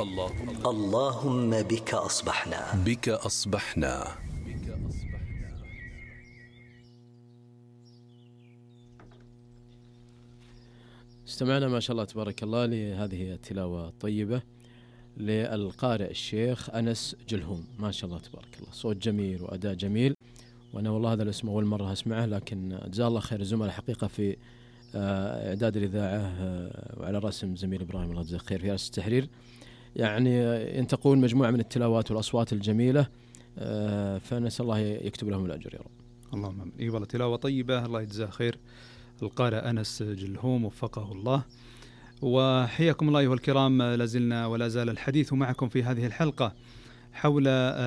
اللهم بك أصبحنا. بك أصبحنا. استمعنا ما شاء الله تبارك الله لهذه التلاوة الطيبة للقارئ الشيخ أنس جلهوم، ما شاء الله تبارك الله، صوت جميل وأداء جميل. وأنا والله هذا الاسم أول مرة أسمعه، لكن جزاه الله خير الزملاء حقيقة في إعداد الإذاعة، وعلى رسم زميل إبراهيم الله يجزاه خير في رأس التحرير. يعني ينتقون مجموعة من التلاوات والأصوات الجميلة، فنسأل الله يكتب لهم الأجر يا رب. اللهم آمين. إي والله تلاوة طيبة، الله يجزاه خير القارئ أنس جلهوم وفقه الله. وحياكم الله أيها الكرام، لازلنا ولا زال الحديث معكم في هذه الحلقة حول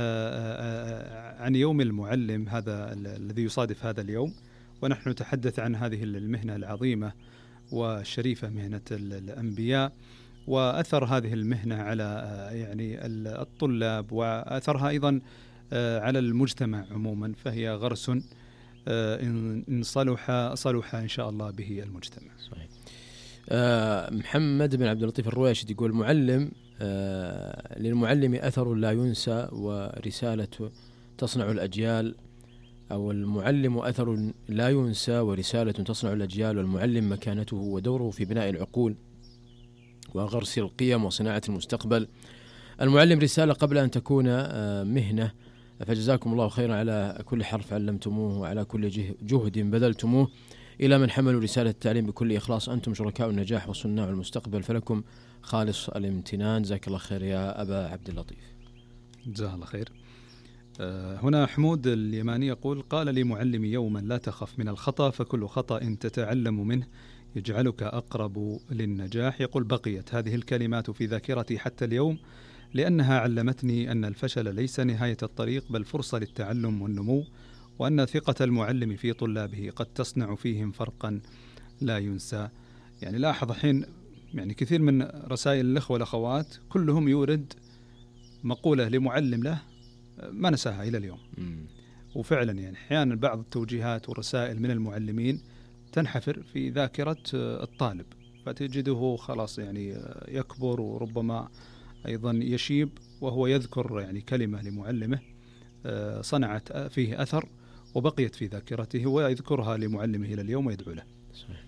عن يوم المعلم، هذا الذي يصادف هذا اليوم، ونحن نتحدث عن هذه المهنة العظيمة والشريفة، مهنة الأنبياء، وأثر هذه المهنة على يعني الطلاب، وأثرها أيضا على المجتمع عموما، فهي غرس إن صلح إن شاء الله به المجتمع. صحيح. محمد بن عبد اللطيف الرويشد يقول: معلم، للمعلم أثر لا ينسى ورسالة تصنع الأجيال، أو المعلم أثر لا ينسى ورسالة تصنع الأجيال، والمعلم مكانته ودوره في بناء العقول وغرس القيم وصناعة المستقبل. المعلم رسالة قبل أن تكون مهنة، فجزاكم الله خيرا على كل حرف علمتموه وعلى كل جهد بذلتموه إلى من حملوا رسالة التعليم بكل إخلاص. أنتم شركاء النجاح وصناع المستقبل، فلكم خالص الامتنان. جزاك الله خير يا أبا عبد اللطيف. جزاه الله خير. هنا حمود اليماني يقول: قال لي معلمي يوما: لا تخف من الخطأ، فكل خطأ تتعلم منه يجعلك أقرب للنجاح. يقول: بقيت هذه الكلمات في ذاكرتي حتى اليوم، لأنها علمتني أن الفشل ليس نهاية الطريق، بل فرصة للتعلم والنمو، وأن ثقة المعلم في طلابه قد تصنع فيهم فرقا لا ينسى. يعني لاحظ الحين يعني كثير من رسائل الأخوة والأخوات كلهم يورد مقولة لمعلم له ما نساها إلى اليوم. وفعلا يعني أحيانا بعض التوجيهات والرسائل من المعلمين تنحفر في ذاكرة الطالب، فتجده خلاص يعني يكبر، وربما أيضا يشيب وهو يذكر يعني كلمة لمعلمه صنعت فيه أثر وبقيت في ذاكرته، ويذكرها لمعلمه إلى اليوم ويدعو له. صحيح.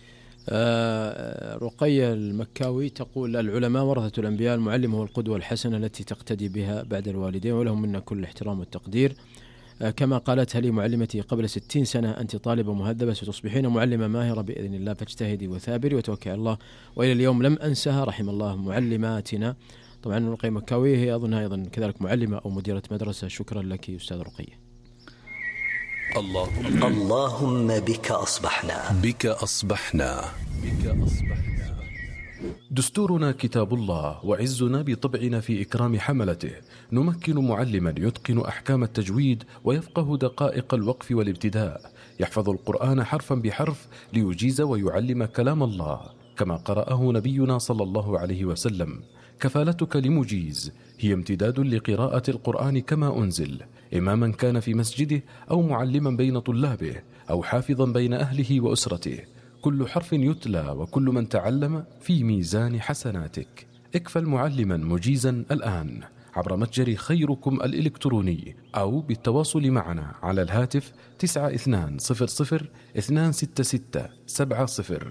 رقية المكاوي تقول: العلماء ورثة الأنبياء، المعلم هو القدوة الحسنة التي تقتدي بها بعد الوالدين، ولهم منا كل الاحترام والتقدير. كما قالتها لي معلمتي قبل 60 سنة: أنت طالبة مهذبة ستصبحين معلمة ماهرة بإذن الله، فاجتهدي وثابري وتوكلي على الله. وإلى اليوم لم أنسها، رحم الله معلماتنا. طبعا رقية مكاوي هي أظنها أيضا كذلك معلمة أو مديرة مدرسة. شكرا لك أستاذ رقية. اللهم بك أصبحنا. بك أصبحنا. بك أصبحنا. دستورنا كتاب الله، وعزنا بطبعنا في إكرام حملته. نمكن معلما يتقن أحكام التجويد ويفقه دقائق الوقف والابتداء، يحفظ القرآن حرفا بحرف ليجيز ويعلم كلام الله كما قرأه نبينا صلى الله عليه وسلم. كفالتك لمجيز هي امتداد لقراءة القرآن كما أنزل، إماما كان في مسجده أو معلما بين طلابه أو حافظا بين أهله وأسرته. كل حرف يتلى وكل من تعلم في ميزان حسناتك. اكفل معلما مجيزا الآن عبر متجر خيركم الإلكتروني، أو بالتواصل معنا على الهاتف 9200 266 70.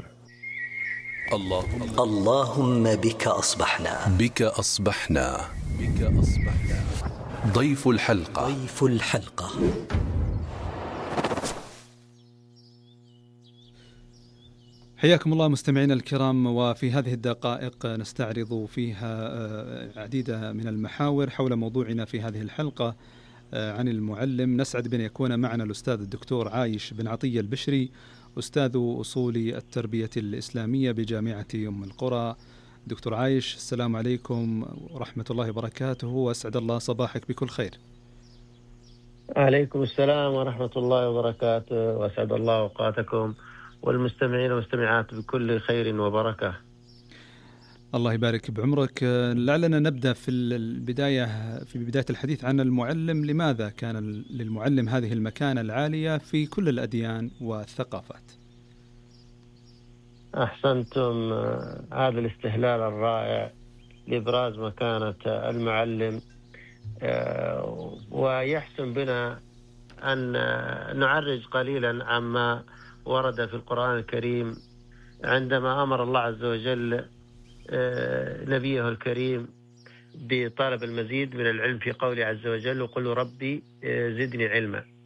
اللهم بك أصبحنا. بك أصبحنا. بك أصبحنا. ضيف الحلقة. ضيف الحلقة. حياكم الله مستمعينا الكرام، وفي هذه الدقائق نستعرض فيها عديد من المحاور حول موضوعنا في هذه الحلقة عن المعلم. نسعد بأن يكون معنا الأستاذ الدكتور عايش بن عطية البشري، أستاذ أصول التربية الإسلامية بجامعة أم القرى. دكتور عايش، السلام عليكم ورحمة الله وبركاته، وأسعد الله صباحك بكل خير. عليكم السلام ورحمة الله وبركاته، وأسعد الله أوقاتكم والمستمعين والمستمعات بكل خير وبركة. الله يبارك بعمرك. لعلنا نبدأ في بداية الحديث عن المعلم. لماذا كان للمعلم هذه المكانة العالية في كل الأديان والثقافات؟ أحسنتم. هذا الاستهلال الرائع لإبراز مكانة المعلم. ويحسن بنا أن نعرج قليلا عما ورد في القرآن الكريم عندما أمر الله عز وجل نبيه الكريم بطلب المزيد من العلم في قوله عز وجل: وقل ربي زدني علما.